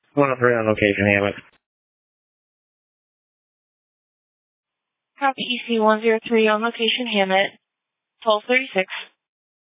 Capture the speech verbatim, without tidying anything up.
one oh three on location, Hammett. Copy E C one zero three on location, Hammett. twelve thirty-six.